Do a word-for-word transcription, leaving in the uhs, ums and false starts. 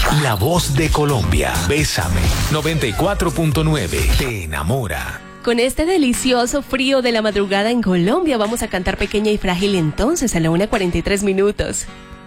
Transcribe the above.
La voz de Colombia. Bésame. noventa y cuatro punto nueve. Te enamora. Con este delicioso frío de la madrugada en Colombia, vamos a cantar Pequeña y Frágil entonces a la una cuarenta y tres minutos.